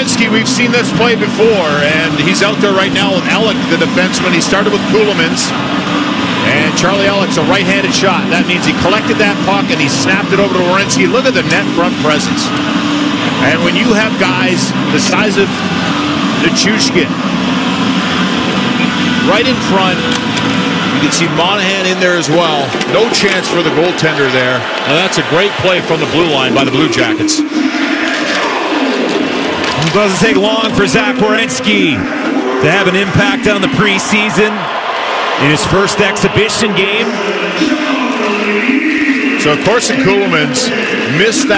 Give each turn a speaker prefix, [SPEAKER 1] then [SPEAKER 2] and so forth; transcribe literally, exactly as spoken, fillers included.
[SPEAKER 1] Werenski, we've seen this play before, and he's out there right now with Alec, the defenseman. He started with Ceulemans, and Charlie Alec's a right-handed shot. That means he collected that puck and he snapped it over to Werenski. Look at the net front presence. And when you have guys the size of Nichushkin right in front, you can see Monahan in there as well. No chance for the goaltender there.
[SPEAKER 2] Now that's a great play from the blue line by the Blue Jackets.
[SPEAKER 3] It doesn't take long for Zach Werenski to have an impact on the preseason in his first exhibition game.
[SPEAKER 1] So, of course, Ceulemans missed that.